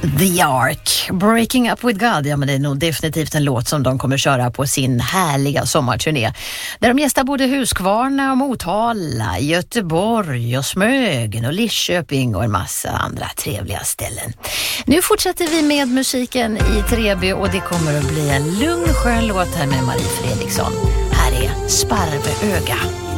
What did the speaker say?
The Ark, Breaking Up With God. Ja, men det är nog definitivt en låt som de kommer köra på sin härliga sommarturné. Där de gästar både Huskvarna och Motala, Göteborg och Smögen och Lidköping och en massa andra trevliga ställen. Nu fortsätter vi med musiken i Treby och det kommer att bli en lugn skön låt här med Marie Fredriksson. Här är Sparveöga.